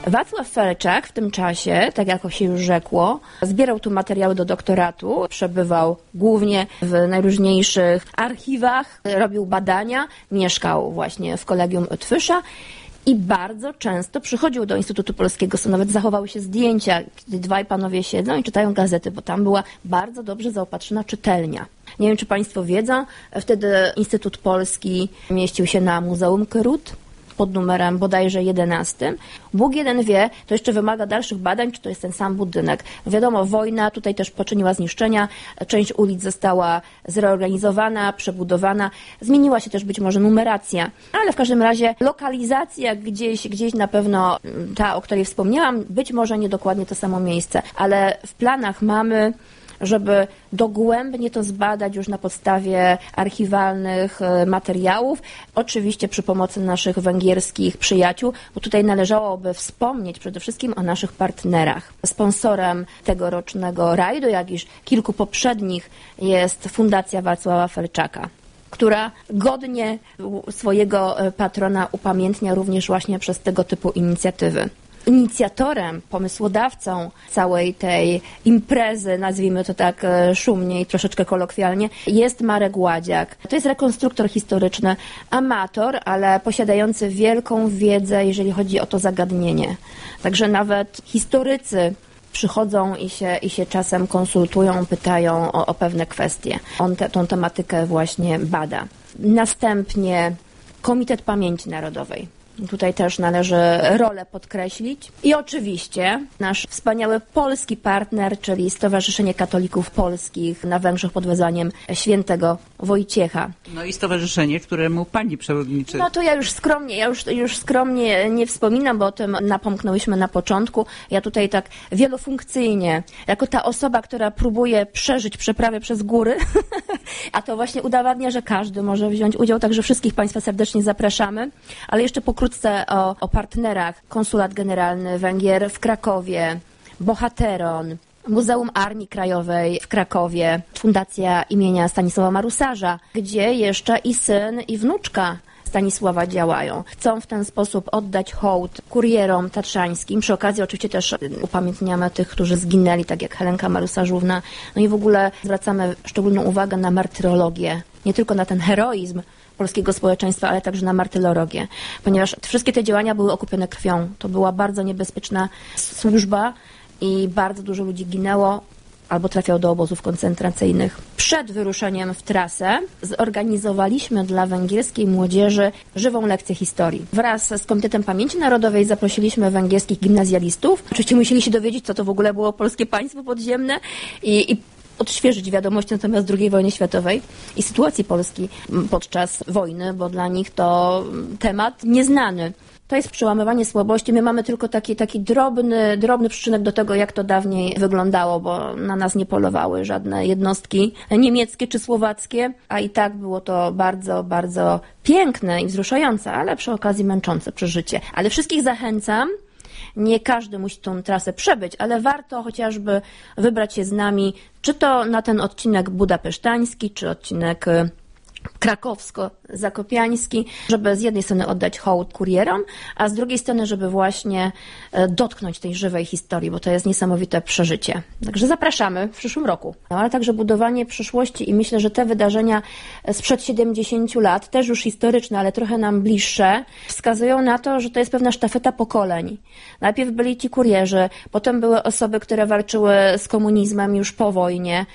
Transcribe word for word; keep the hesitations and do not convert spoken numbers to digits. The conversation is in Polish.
Wacław Felczak w tym czasie, tak jak się już rzekło, zbierał tu materiały do doktoratu, przebywał głównie w najróżniejszych archiwach, robił badania, mieszkał właśnie w Kolegium Eötvösa i bardzo często przychodził do Instytutu Polskiego. Są nawet zachowały się zdjęcia, kiedy dwaj panowie siedzą i czytają gazety, bo tam była bardzo dobrze zaopatrzona czytelnia. Nie wiem, czy państwo wiedzą, wtedy Instytut Polski mieścił się na Muzeum Kyrut pod numerem bodajże jedenastym. Bóg jeden wie, to jeszcze wymaga dalszych badań, czy to jest ten sam budynek. Wiadomo, wojna tutaj też poczyniła zniszczenia, część ulic została zreorganizowana, przebudowana, zmieniła się też być może numeracja, ale w każdym razie lokalizacja gdzieś, gdzieś na pewno ta, o której wspomniałam, być może niedokładnie to samo miejsce, ale w planach mamy, żeby dogłębnie to zbadać już na podstawie archiwalnych materiałów, oczywiście przy pomocy naszych węgierskich przyjaciół, bo tutaj należałoby wspomnieć przede wszystkim o naszych partnerach. Sponsorem tegorocznego rajdu, jak iż kilku poprzednich, jest Fundacja Wacława Felczaka, która godnie swojego patrona upamiętnia również właśnie przez tego typu inicjatywy. Inicjatorem, pomysłodawcą całej tej imprezy, nazwijmy to tak szumnie i troszeczkę kolokwialnie, jest Marek Ładziak. To jest rekonstruktor historyczny, amator, ale posiadający wielką wiedzę, jeżeli chodzi o to zagadnienie. Także nawet historycy przychodzą i się, i się czasem konsultują, pytają o, o pewne kwestie. On te, tą tematykę właśnie bada. Następnie Komitet Pamięci Narodowej. Tutaj też należy rolę podkreślić. I oczywiście nasz wspaniały polski partner, czyli Stowarzyszenie Katolików Polskich na Węgrzech pod wezwaniem świętego Wojciecha. No i stowarzyszenie, któremu pani przewodniczy. No to ja już skromnie, ja już, już skromnie nie wspominam, bo o tym napomknęłyśmy na początku. Ja tutaj tak wielofunkcyjnie, jako ta osoba, która próbuje przeżyć przeprawę przez góry, a to właśnie udowadnia, że każdy może wziąć udział, także wszystkich państwa serdecznie zapraszamy. Ale jeszcze pokrótce O, o partnerach. Konsulat Generalny Węgier w Krakowie, Bohateron, Muzeum Armii Krajowej w Krakowie, Fundacja imienia Stanisława Marusarza, gdzie jeszcze i syn, i wnuczka Stanisława działają. Chcą w ten sposób oddać hołd kurierom tatrzańskim. Przy okazji oczywiście też upamiętniamy tych, którzy zginęli, tak jak Helenka Marusarzówna. No i w ogóle zwracamy szczególną uwagę na martyrologię. Nie tylko na ten heroizm polskiego społeczeństwa, ale także na martyrologię, ponieważ wszystkie te działania były okupione krwią. To była bardzo niebezpieczna służba i bardzo dużo ludzi ginęło albo trafiało do obozów koncentracyjnych. Przed wyruszeniem w trasę zorganizowaliśmy dla węgierskiej młodzieży żywą lekcję historii. Wraz z Komitetem Pamięci Narodowej zaprosiliśmy węgierskich gimnazjalistów. Oczywiście musieli się dowiedzieć, co to w ogóle było polskie państwo podziemne i, i odświeżyć wiadomości na temat drugiej wojny światowej i sytuacji Polski podczas wojny, bo dla nich to temat nieznany. To jest przełamywanie słabości. My mamy tylko taki, taki drobny, drobny przyczynek do tego, jak to dawniej wyglądało, bo na nas nie polowały żadne jednostki niemieckie czy słowackie, a i tak było to bardzo, bardzo piękne i wzruszające, ale przy okazji męczące przeżycie. Ale wszystkich zachęcam. Nie każdy musi tą trasę przebyć, ale warto chociażby wybrać się z nami, czy to na ten odcinek budapesztański, czy odcinek krakowsko-zakopiański, żeby z jednej strony oddać hołd kurierom, a z drugiej strony, żeby właśnie dotknąć tej żywej historii, bo to jest niesamowite przeżycie. Także zapraszamy w przyszłym roku. No, ale także budowanie przyszłości i myślę, że te wydarzenia sprzed siedemdziesięciu lat, też już historyczne, ale trochę nam bliższe, wskazują na to, że to jest pewna sztafeta pokoleń. Najpierw byli ci kurierzy, potem były osoby, które walczyły z komunizmem już po wojnie,